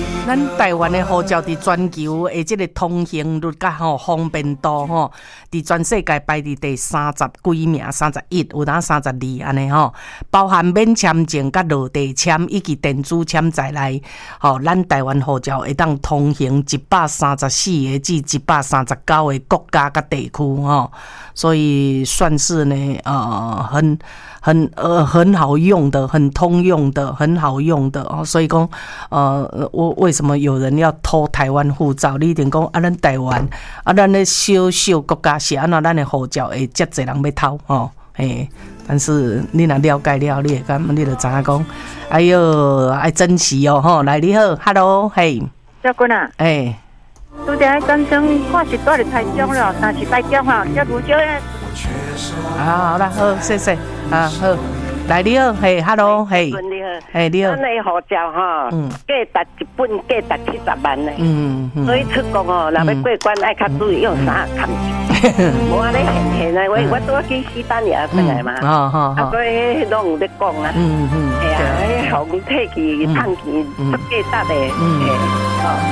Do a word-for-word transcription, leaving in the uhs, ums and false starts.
咱台湾的护照伫全球的这个通行率甲吼方便度吼，伫全世界排伫第三十几名、三十一，有当三十二安尼吼，包含免签证、甲落地签以及电子签在内，吼，咱台湾护照会当通行一百三十四个至一百三十九个国家甲地区吼，所以算是呢，呃，很。很呃很好用的，很通用的，很好用的哦。所以讲，呃，我为什么有人要偷台湾护照？你一定讲啊，咱台湾啊，咱的小小国家是安怎，咱的护照会遮侪人要偷哦。嘿，但是你若了解了，你会感你就知影讲，哎哟，爱珍惜哦吼。来，你好 ，Hello， 嘿， 小君啊， 哎， 拄则专程看是带入台中了，但是台中哈，遮牛少诶。 啊，好啦，好，谢谢。啊好，来你好，嘿 ，Hello， 嘿， 你好， 嘿你好， 咱的护照哈，嗯，价值一本价值七十万呢，嗯嗯，所以出国哦，若要过关爱较注意用啥抗拒，无安尼现现啊，我我拄去西班牙回来嘛，哦哦，啊所以拢有咧讲啊，嗯嗯，哎呀，迄航空退去趁钱出价值的，嗯，哦。